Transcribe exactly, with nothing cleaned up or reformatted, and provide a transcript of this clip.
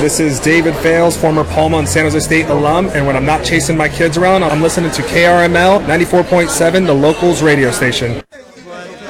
This is David Fales, former Palma and San Jose State alum, and when I'm not chasing my kids around, I'm listening to K R M L ninety-four point seven, the locals radio station.